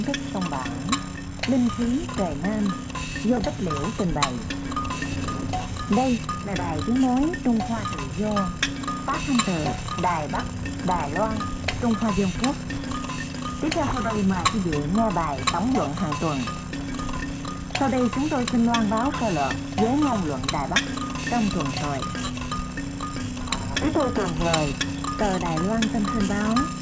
Thức sông Bản, linh khí trời Nam do Bách Liễu trình bày. Đây là đài tiếng nói Trung Hoa Tự Do, phát thanh từ Đài Bắc, Đài Loan, Trung Hoa Dân Quốc. Tiếp theo sau đây mời quý vị nghe bài tổng luận hàng tuần. Sau đây chúng tôi xin loan báo sơ lược với ngôn luận Đài Bắc trong tuần rồi. Quý tôi tuần lời, tờ Đài Loan Tâm Sinh báo